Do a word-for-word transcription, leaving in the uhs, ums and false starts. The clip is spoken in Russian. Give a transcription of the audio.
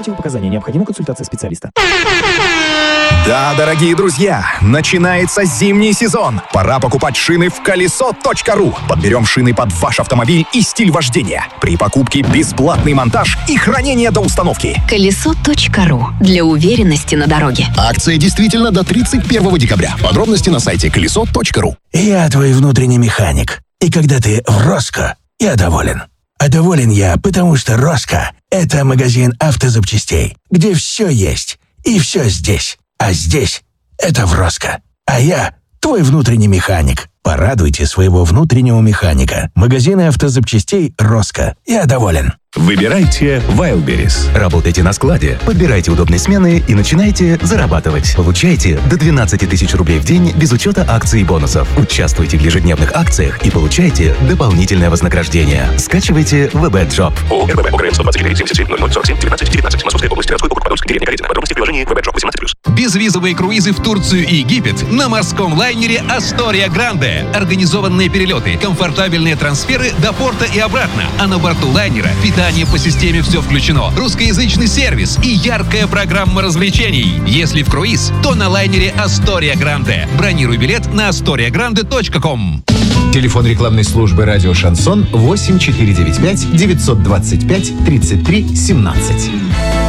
Противопоказания. Необходима консультация специалиста. Да, дорогие друзья, начинается зимний сезон. Пора покупать шины в колесо точка ру. Подберем шины под ваш автомобиль и стиль вождения. При покупке бесплатный монтаж и хранение до установки. колесо точка ру. Для уверенности на дороге. Акция действительно до тридцать первого декабря. Подробности на сайте колесо точка ру. Я твой внутренний механик. И когда ты в Роско, я доволен. А доволен я, потому что Роско — это магазин автозапчастей, где все есть и все здесь. А здесь — это в Роско. А я твой внутренний механик. Порадуйте своего внутреннего механика. Магазины автозапчастей Роско. Я доволен. Выбирайте Wildberries. Работайте на складе, подбирайте удобные смены и начинайте зарабатывать. Получайте до двенадцать тысяч рублей в день без учета акций и бонусов. Участвуйте в ежедневных акциях и получайте дополнительное вознаграждение. Скачивайте вэ бэ джоб. ООО РББ ОГРН сто двадцать четыре семьдесят семь ноль ноль сорок семь девятнадцать девятнадцать. Московская область, городской округ, Подольск, деревня Каретина. Подробности в приложении вэ бэ джоб восемнадцать плюс. Безвизовые круизы в Турцию и Египет на морском лайнере «Астория Гранде». Организованные перелеты, комфортабельные трансферы до порта и обратно. А на борту лайнера питание по системе «Все включено», русскоязычный сервис и яркая программа развлечений. Если в круиз, то на лайнере «Астория Гранде». Бронируй билет на астория гранде точка ком. Телефон рекламной службы «Радио Шансон» восемь четыре девять пять девятьсот двадцать пять тридцать три семнадцать.